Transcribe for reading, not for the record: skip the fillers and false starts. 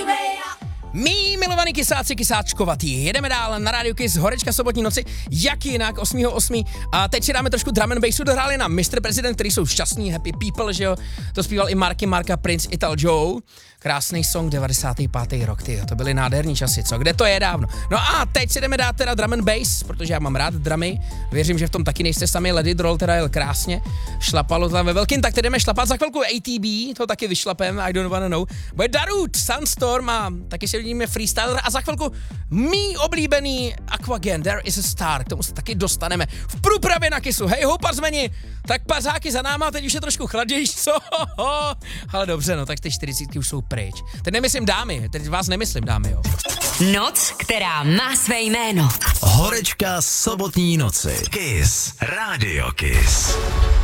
Mí milovaný kysáci, kysáčkovatý, jedeme dál na Rádiu Kiss, horečka sobotní noci, jak jinak, 8.8. A teď si dáme trošku drum and bassu, dohráli nám Mr. President, který jsou šťastní, happy people, že jo, to zpíval i Marka, Prince, Ital Joe, krásný song, 95. rok, tyjo, to byly nádherný časy, co, kde to je dávno. No a teď si jdeme dát teda drum and bass, protože já mám rád drumy, věřím, že v tom taky nejste sami, Let It Roll teda jel krásně, šlapalo tam ve velkým, tak teď jdeme šlapat za chvilku ATB, to taky vyšlapem, I don't wanna know, bude Darude, Sunstorm a taky si vidíme freestyler a za chvilku mý oblíbený Aquagen, There is a Star, k tomu se taky dostaneme v průpravě na Kissu, hej houpazmeni, tak pařáky za náma, teď už je trošku chladnější, co? Ale dobře, no tak ty 40 už jsou pryč. Teď nemyslím dámy, teď vás nemyslím dámy, jo. Noc, která má své jméno. Horečka sobotní noci. Kiss. Rádio Kiss.